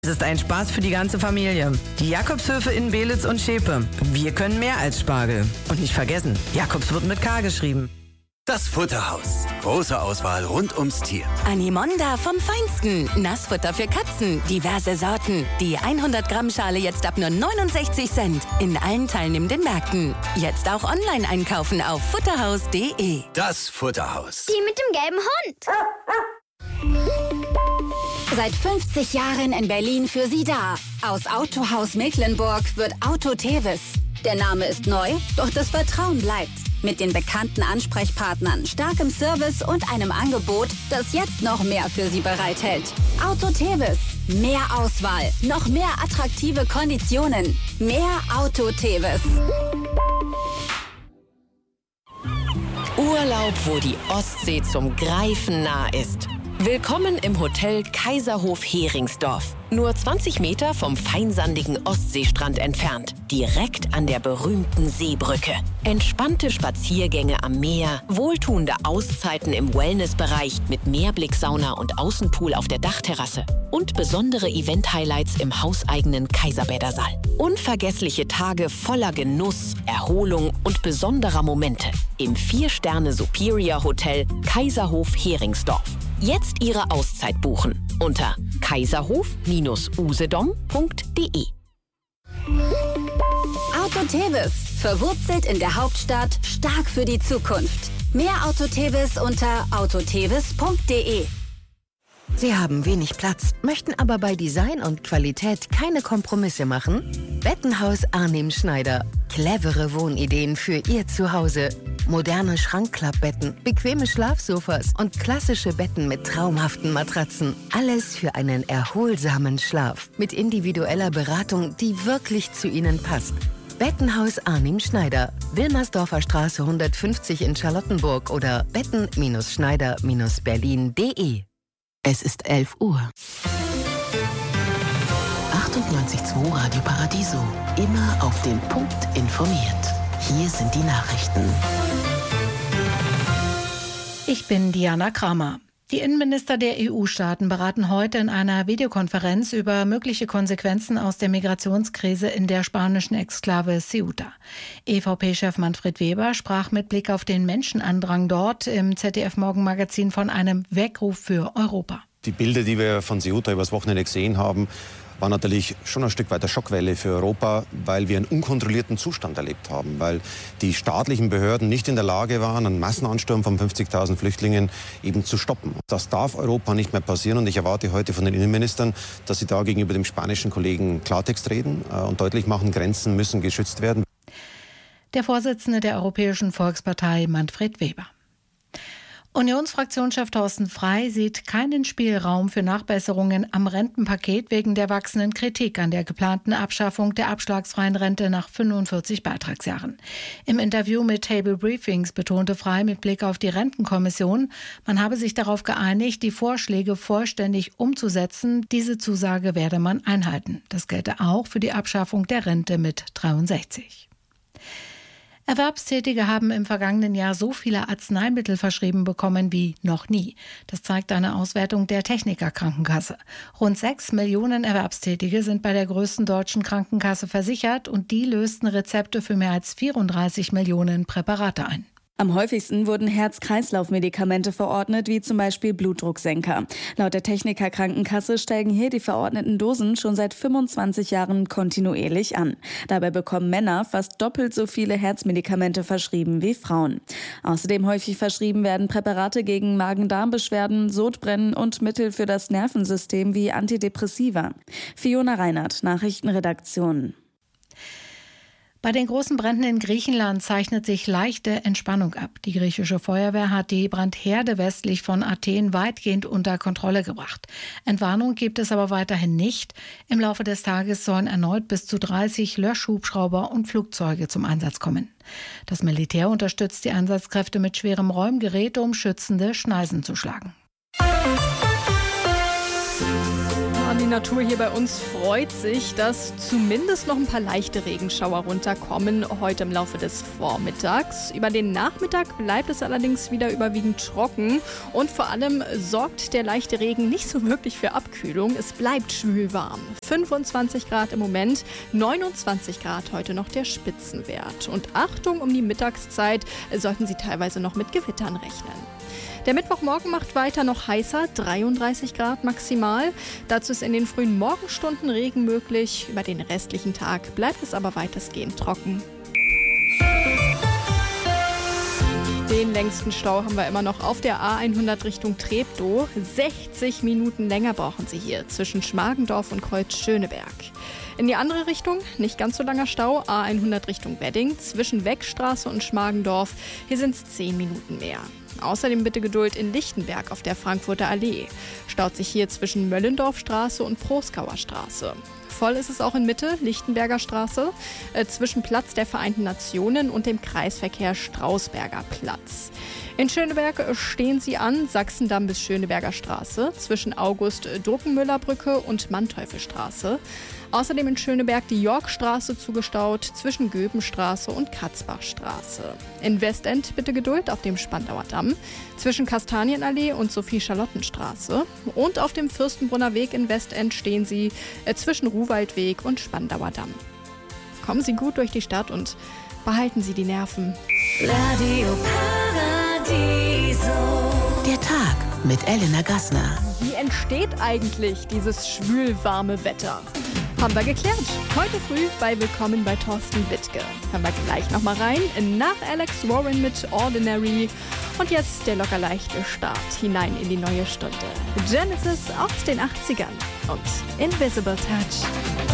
Es ist ein Spaß für die ganze Familie. Die Jakobshöfe in Belitz und Schepe. Wir können mehr als Spargel. Und nicht vergessen, Jakobs wird mit K geschrieben. Das Futterhaus. Große Auswahl rund ums Tier. Animonda vom Feinsten. Nassfutter für Katzen. Diverse Sorten. Die 100 Gramm Schale jetzt ab nur 69 Cent. In allen teilnehmenden Märkten. Jetzt auch online einkaufen auf futterhaus.de. Das Futterhaus. Die mit dem gelben Hund. Seit 50 Jahren in Berlin für Sie da. Aus Autohaus Mecklenburg wird Auto Tevis. Der Name ist neu, doch das Vertrauen bleibt. Mit den bekannten Ansprechpartnern, starkem Service und einem Angebot, das jetzt noch mehr für Sie bereithält. Auto Tevis. Mehr Auswahl, noch mehr attraktive Konditionen. Mehr Auto Tevis. Urlaub, wo die Ostsee zum Greifen nah ist. Willkommen im Hotel Kaiserhof Heringsdorf. Nur 20 Meter vom feinsandigen Ostseestrand entfernt. Direkt an der berühmten Seebrücke. Entspannte Spaziergänge am Meer, wohltuende Auszeiten im Wellnessbereich mit Meerblicksauna und Außenpool auf der Dachterrasse. Und besondere Event-Highlights im hauseigenen Kaiserbädersaal. Unvergessliche Tage voller Genuss, Erholung und besonderer Momente. Im 4-Sterne Superior Hotel Kaiserhof Heringsdorf. Jetzt Ihre Auszeit buchen unter kaiserhof-usedom.de. Auto Tevis. Verwurzelt in der Hauptstadt, stark für die Zukunft. Mehr Auto Tevis unter autotevis.de. Sie haben wenig Platz, möchten aber bei Design und Qualität keine Kompromisse machen? Bettenhaus Arnim Schneider. Clevere Wohnideen für Ihr Zuhause. Moderne Schrankklappbetten, bequeme Schlafsofas und klassische Betten mit traumhaften Matratzen. Alles für einen erholsamen Schlaf. Mit individueller Beratung, die wirklich zu Ihnen passt. Bettenhaus Arnim Schneider. Wilmersdorfer Straße 150 in Charlottenburg oder betten-schneider-berlin.de. Es ist 11 Uhr. 98.2 Radio Paradiso. Immer auf den Punkt informiert. Hier sind die Nachrichten. Ich bin Diana Kramer. Die Innenminister der EU-Staaten beraten heute in einer Videokonferenz über mögliche Konsequenzen aus der Migrationskrise in der spanischen Exklave Ceuta. EVP-Chef Manfred Weber sprach mit Blick auf den Menschenandrang dort im ZDF-Morgenmagazin von einem Weckruf für Europa. Die Bilder, die wir von Ceuta übers Wochenende gesehen haben, war natürlich schon ein Stück weit eine Schockwelle für Europa, weil wir einen unkontrollierten Zustand erlebt haben, weil die staatlichen Behörden nicht in der Lage waren, einen Massenansturm von 50.000 Flüchtlingen eben zu stoppen. Das darf Europa nicht mehr passieren und ich erwarte heute von den Innenministern, dass sie da gegenüber dem spanischen Kollegen Klartext reden und deutlich machen, Grenzen müssen geschützt werden. Der Vorsitzende der Europäischen Volkspartei Manfred Weber. Unionsfraktionschef Thorsten Frey sieht keinen Spielraum für Nachbesserungen am Rentenpaket wegen der wachsenden Kritik an der geplanten Abschaffung der abschlagsfreien Rente nach 45 Beitragsjahren. Im Interview mit Table Briefings betonte Frey mit Blick auf die Rentenkommission, man habe sich darauf geeinigt, die Vorschläge vollständig umzusetzen. Diese Zusage werde man einhalten. Das gelte auch für die Abschaffung der Rente mit 63. Erwerbstätige haben im vergangenen Jahr so viele Arzneimittel verschrieben bekommen wie noch nie. Das zeigt eine Auswertung der Techniker Krankenkasse. Rund 6 Millionen Erwerbstätige sind bei der größten deutschen Krankenkasse versichert und die lösten Rezepte für mehr als 34 Millionen Präparate ein. Am häufigsten wurden Herz-Kreislauf-Medikamente verordnet, wie zum Beispiel Blutdrucksenker. Laut der Techniker Krankenkasse steigen hier die verordneten Dosen schon seit 25 Jahren kontinuierlich an. Dabei bekommen Männer fast doppelt so viele Herzmedikamente verschrieben wie Frauen. Außerdem häufig verschrieben werden Präparate gegen Magen-Darm-Beschwerden, Sodbrennen und Mittel für das Nervensystem wie Antidepressiva. Fiona Reinhardt, Nachrichtenredaktion. Bei den großen Bränden in Griechenland zeichnet sich leichte Entspannung ab. Die griechische Feuerwehr hat die Brandherde westlich von Athen weitgehend unter Kontrolle gebracht. Entwarnung gibt es aber weiterhin nicht. Im Laufe des Tages sollen erneut bis zu 30 Löschhubschrauber und Flugzeuge zum Einsatz kommen. Das Militär unterstützt die Einsatzkräfte mit schwerem Räumgerät, um schützende Schneisen zu schlagen. Ja, die Natur hier bei uns freut sich, dass zumindest noch ein paar leichte Regenschauer runterkommen heute im Laufe des Vormittags. Über den Nachmittag bleibt es allerdings wieder überwiegend trocken und vor allem sorgt der leichte Regen nicht so wirklich für Abkühlung. Es bleibt schwül warm. 25 Grad im Moment, 29 Grad heute noch der Spitzenwert. Und Achtung, um die Mittagszeit sollten Sie teilweise noch mit Gewittern rechnen. Der Mittwochmorgen macht weiter noch heißer, 33 Grad maximal. Dazu ist in den frühen Morgenstunden Regen möglich. Über den restlichen Tag bleibt es aber weitestgehend trocken. Den längsten Stau haben wir immer noch auf der A100 Richtung Treptow. 60 Minuten länger brauchen Sie hier zwischen Schmargendorf und Kreuz-Schöneberg. In die andere Richtung, nicht ganz so langer Stau, A100 Richtung Wedding, zwischen Weckstraße und Schmargendorf. Hier sind es 10 Minuten mehr. Außerdem bitte Geduld in Lichtenberg auf der Frankfurter Allee. Staut sich hier zwischen Möllendorfstraße und Proskauer Straße. Voll ist es auch in Mitte, Lichtenberger Straße, zwischen Platz der Vereinten Nationen und dem Kreisverkehr Strausberger Platz. In Schöneberg stehen Sie an, Sachsendamm bis Schöneberger Straße, zwischen August-Druckenmüller-Brücke und Manteuffelstraße. Außerdem in Schöneberg die Yorkstraße zugestaut, zwischen Göbenstraße und Katzbachstraße. In Westend bitte Geduld auf dem Spandauer Damm, zwischen Kastanienallee und Sophie-Charlotten-Straße. Und auf dem Fürstenbrunner Weg in Westend stehen Sie zwischen Ruhwaldweg und Spandauer Damm. Kommen Sie gut durch die Stadt und behalten Sie die Nerven. Radio Paradiso. Der Tag mit Elena Gassner. Wie entsteht eigentlich dieses schwül-warme Wetter? Haben wir geklärt. Heute früh bei Willkommen bei Thorsten Wittke. Hören wir gleich nochmal rein. Nach Alex Warren mit Ordinary. Und jetzt der locker leichte Start hinein in die neue Stunde. Genesis aus den 80ern und Invisible Touch.